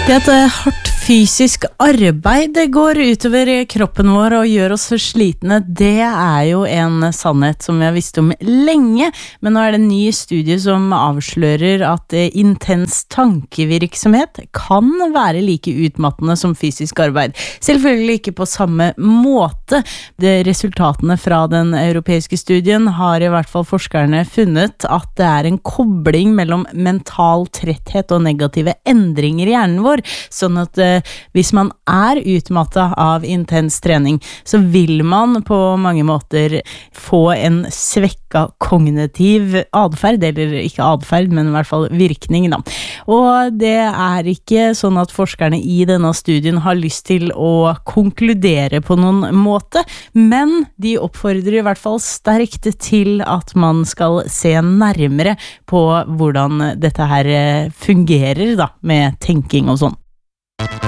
Det at hardt fysisk arbeid går utover kroppen vår og gjør oss slitne, det jo en sannhet som vi har visst om lenge, men nå det en ny studie som avslører at intens tankevirksomhet kan være like utmattende som fysisk arbeid. Selvfølgelig ikke på samme måte. Resultatene fra den europeiske studien har i hvert fall forskerne funnet at det en kobling mellom mental tretthet og negative endringer i hjernen vår, sånn at hvis man utmattet av intens trening, så vil man på mange måter få en svekket kognitiv adferd, eller ikke adferd, men i hvert fall virkning da. Og det ikke sånn at forskerne i denne studien har lyst til å konkludere på noen måte, men de oppfordrer i hvert fall sterkt til at man skal se nærmere på hvordan dette her fungerer da, med tenking og sånn.